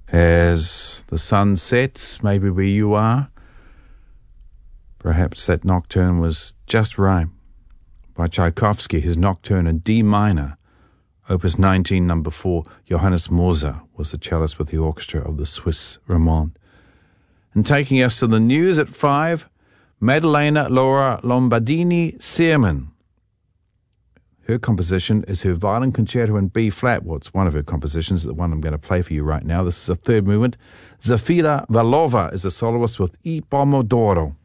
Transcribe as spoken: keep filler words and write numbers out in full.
As the sun sets, maybe where you are, perhaps that nocturne was just right. By Tchaikovsky, his nocturne in D minor, Opus nineteen, number four. Johannes Moser was the cellist with the orchestra of the Swiss Romand. And taking us to the news at five, Maddalena Laura Lombardini Searman. Her composition is her violin concerto in B flat. Well, it's one of her compositions, the one I'm going to play for you right now. This is the third movement. Zafira Valova is a soloist with I Pomodoro.